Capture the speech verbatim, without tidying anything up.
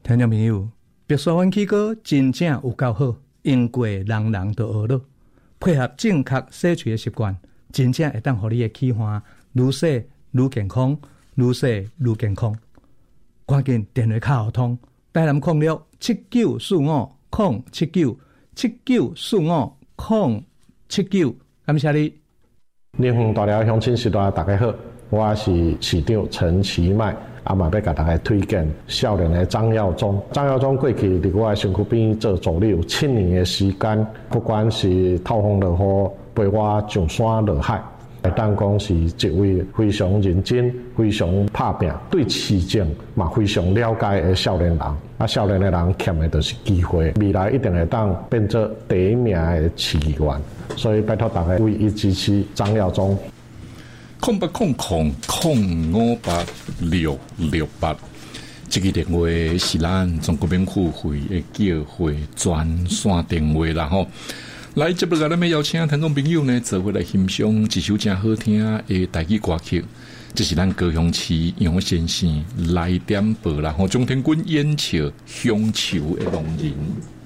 听众朋友，白沙湾起歌真正有够好，用过人人都学了，配合正确洗喙的习惯，真正会当互你的气管愈洗愈健康，愈洗愈健康。赶紧电话卡互通，台南控六七九四五空七九七九四五空七九，感谢你。 林园大寮乡亲时代，大家好，我是市长陈其迈，啊嘛要甲大家推荐少年的张耀宗。张耀宗过去伫我的身躯边做助理有七年的时间，不管是透风落雨，陪我上山落海。会当讲是一位非常认真、非常拍拼、对市政嘛非常了解的少年人。啊，少年的人欠的就是机会，未来一定会当变做第一名的市议员。所以拜托大家为伊支持张耀宗。 空八空空空五八六六八，这个电话是咱中国民妇会的叫会专线电话啦吼。来，接落来咱要邀请听众朋友呢，做伙来欣赏一首真好听的台语歌曲，这是咱高雄市杨先生来点播啦，吼，钟天军演唱《乡愁的农人》。